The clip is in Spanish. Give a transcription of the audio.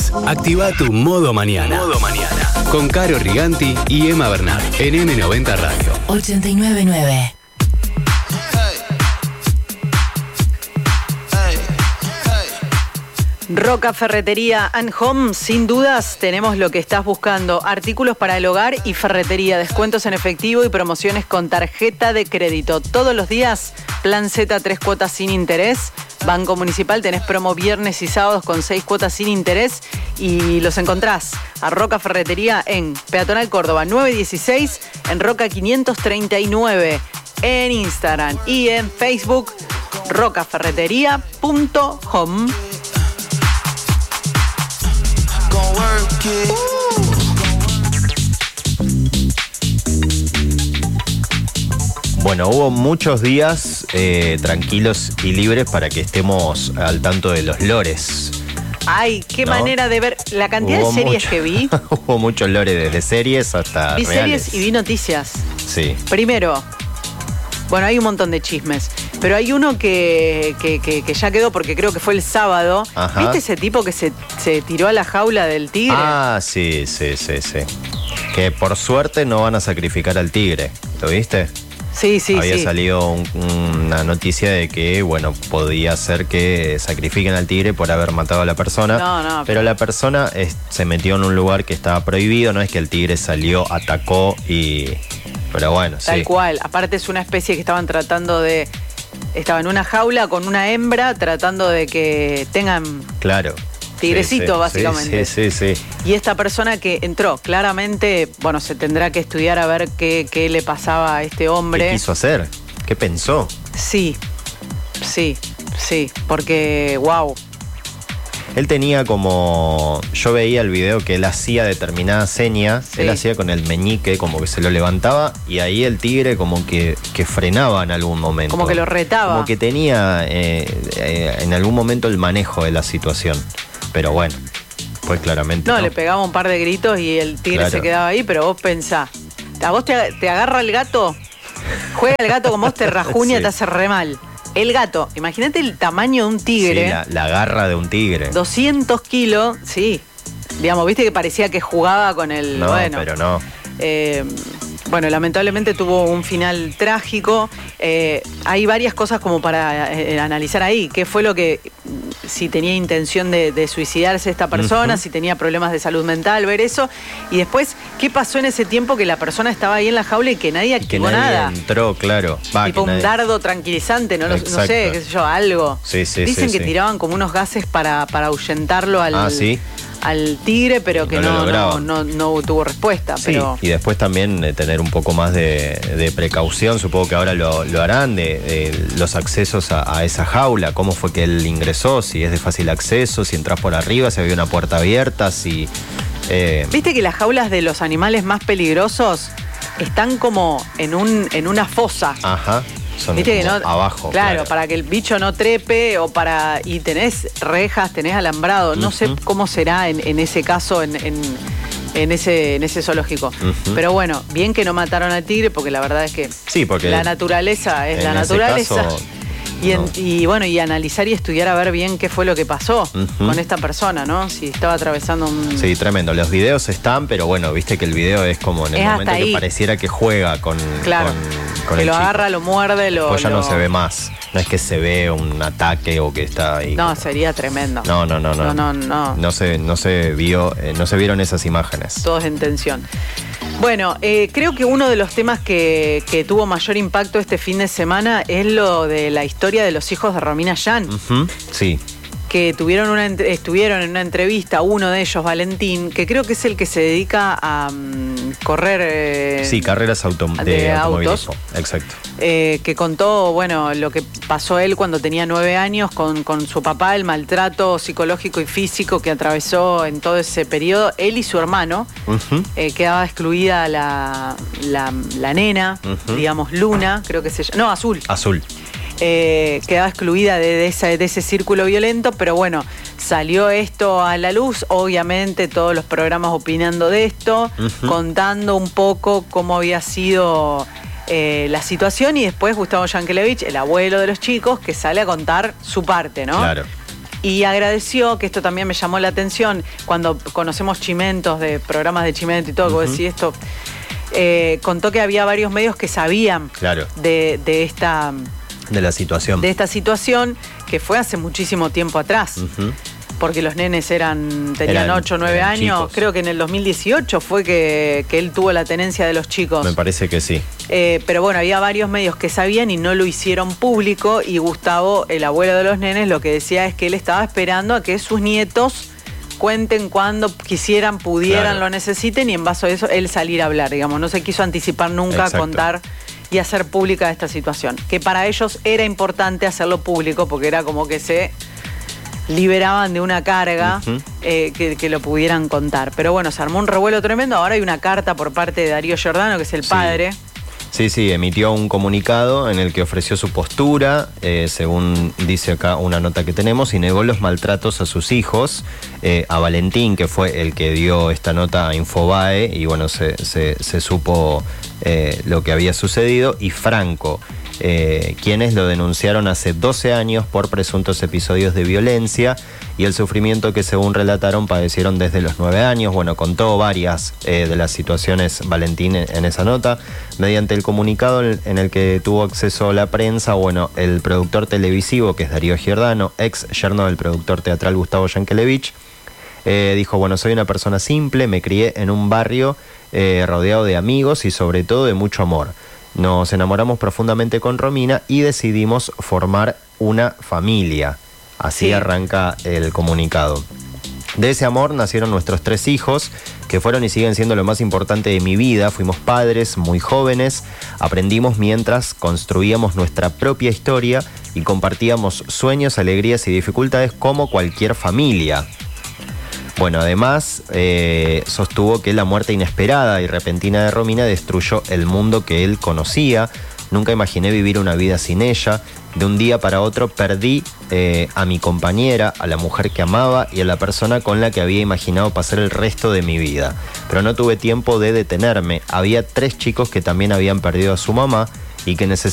días, activa tu modo mañana. Con Caro Riganti y Emma Bernal en M90 Radio. 89.9. Roca Ferretería and Home, sin dudas tenemos lo que estás buscando. Artículos para el hogar y ferretería, descuentos en efectivo y promociones con tarjeta de crédito. Todos los días, Plan Z 3 cuotas sin interés. Banco Municipal, tenés promo viernes y sábados con 6 cuotas sin interés. Y los encontrás a Roca Ferretería en Peatonal Córdoba 916, en Roca 539, en Instagram y en Facebook, rocaferretería.home. Bueno, hubo muchos días tranquilos y libres para que estemos al tanto de los lores. Ay, qué ¿no? manera de ver la cantidad de series que vi. Hubo muchos lores, desde series hasta Vi reales. series y vi noticias. Sí. Primero, bueno, hay un montón de chismes, pero hay uno que ya quedó porque creo que fue el sábado. Ajá. ¿Viste ese tipo que se tiró a la jaula del tigre? Ah, sí. Que por suerte no van a sacrificar al tigre. ¿Lo viste? Sí. Había salido una noticia de que, bueno, podía ser que sacrifiquen al tigre por haber matado a la persona. No, pero la persona se metió en un lugar que estaba prohibido, no es que el tigre salió, atacó y... Pero bueno, Tal cual. Aparte es una especie que estaban tratando de... Estaba en una jaula con una hembra tratando de que tengan... Claro. Tigrecito, sí, básicamente. Sí. Y esta persona que entró, claramente, bueno, se tendrá que estudiar a ver qué le pasaba a este hombre. ¿Qué quiso hacer? ¿Qué pensó? Sí, porque, wow. Él tenía como... Yo veía el video que él hacía determinada seña, Sí. él hacía con el meñique, como que se lo levantaba, y ahí el tigre como que frenaba en algún momento. Como que lo retaba. Como que tenía en algún momento el manejo de la situación. Pero bueno, pues claramente No, le pegaba un par de gritos y el tigre Claro. se quedaba ahí, pero vos pensá, ¿a vos te agarra el gato? Juega el gato con vos, te rajuña, Sí. te hace re mal. El gato, imagínate el tamaño de un tigre. Sí, la garra de un tigre. 200 kilos, sí. Digamos, viste que parecía que jugaba con el... No, bueno, pero no. Bueno, lamentablemente tuvo un final trágico. Hay varias cosas como para analizar ahí. ¿Qué fue lo que... Si tenía intención de suicidarse esta persona, si tenía problemas de salud mental, ver eso. Y después, ¿qué pasó en ese tiempo que la persona estaba ahí en la jaula y que nadie Que activó nadie nada? entró, claro. Tipo un dardo tranquilizante, no sé, Exacto. qué sé yo, algo. Sí, Dicen que sí. tiraban como unos gases para ahuyentarlo ¿sí? al tigre, pero que No lo lograban. no tuvo respuesta. Sí, Pero y después también tener un poco más de precaución, supongo que ahora lo harán, de los accesos a esa jaula, cómo fue que él ingresó, si es de fácil acceso, si entras por arriba, si había una puerta abierta, si... viste que las jaulas de los animales más peligrosos están como en una fosa. Ajá, son Viste que como no, abajo. claro, para que el bicho no trepe y tenés rejas, tenés alambrado. No sé cómo será en ese caso, en ese zoológico. Pero bueno, bien que no mataron al tigre, porque la verdad es que Sí, porque la naturaleza es en la ese naturaleza. caso, Y bueno, y analizar y estudiar a ver bien qué fue lo que pasó con esta persona, ¿no? Si estaba atravesando un... Sí, tremendo. Los videos están, pero bueno, viste que el video es como en el Es momento hasta que ahí. pareciera que juega con que el lo chico. agarra, lo muerde, Pues ya no se ve más. No es que se ve un ataque o que está ahí. No, sería tremendo. No. No. No se vieron esas imágenes. Todos en tensión. Bueno, creo que uno de los temas que tuvo mayor impacto este fin de semana es lo de la historia de los hijos de Romina Yan, Sí. que estuvieron en una entrevista, uno de ellos, Valentín, que creo que es el que se dedica a correr... Sí, carreras de automovilismo. Exacto. Que contó, bueno, lo que pasó él cuando tenía 9 años con su papá, el maltrato psicológico y físico que atravesó en todo ese periodo, él y su hermano. Quedaba excluida la nena, digamos Luna, creo que se llama. No, Azul. Quedaba excluida de ese círculo violento, pero bueno, salió esto a la luz, obviamente todos los programas opinando de esto, contando un poco cómo había sido la situación, y después Gustavo Yankelevich, el abuelo de los chicos, que sale a contar su parte, ¿no? Claro. Y agradeció, que esto también me llamó la atención, cuando conocemos chimentos, de programas de chimento y todo, que vos decís esto, contó que había varios medios que sabían de esta... De la situación. De esta situación, que fue hace muchísimo tiempo atrás. Porque los nenes tenían 8 o 9 años. Chicos. Creo que en el 2018 fue que él tuvo la tenencia de los chicos. Me parece que sí. Pero bueno, había varios medios que sabían y no lo hicieron público. Y Gustavo, el abuelo de los nenes, lo que decía es que él estaba esperando a que sus nietos cuenten cuando quisieran, pudieran, lo necesiten, y en base a eso él salir a hablar, digamos. No se quiso anticipar nunca a contar y hacer pública esta situación. Que para ellos era importante hacerlo público porque era como que se liberaban de una carga que lo pudieran contar. Pero bueno, se armó un revuelo tremendo. Ahora hay una carta por parte de Darío Giordano, que es el padre. Sí, emitió un comunicado en el que ofreció su postura, según dice acá una nota que tenemos, y negó los maltratos a sus hijos, a Valentín, que fue el que dio esta nota a Infobae, y bueno, se supo lo que había sucedido, y Franco, quienes lo denunciaron hace 12 años por presuntos episodios de violencia y el sufrimiento que, según relataron, padecieron desde los 9 años. Bueno, contó varias de las situaciones Valentín en esa nota. Mediante el comunicado en el que tuvo acceso a la prensa, bueno, el productor televisivo, que es Darío Giordano, ex yerno del productor teatral Gustavo Yankelevich, dijo, bueno, soy una persona simple, me crié en un barrio rodeado de amigos y sobre todo de mucho amor. Nos enamoramos profundamente con Romina y decidimos formar una familia. Así arranca el comunicado. De ese amor nacieron nuestros 3 hijos, que fueron y siguen siendo lo más importante de mi vida. Fuimos padres muy jóvenes, aprendimos mientras construíamos nuestra propia historia y compartíamos sueños, alegrías y dificultades como cualquier familia. Bueno, además sostuvo que la muerte inesperada y repentina de Romina destruyó el mundo que él conocía. Nunca imaginé vivir una vida sin ella. De un día para otro perdí a mi compañera, a la mujer que amaba y a la persona con la que había imaginado pasar el resto de mi vida. Pero no tuve tiempo de detenerme. Había 3 chicos que también habían perdido a su mamá y que necesitaban